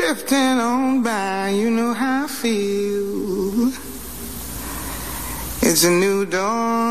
drifting on by, you know how I feel. It's a new dawn.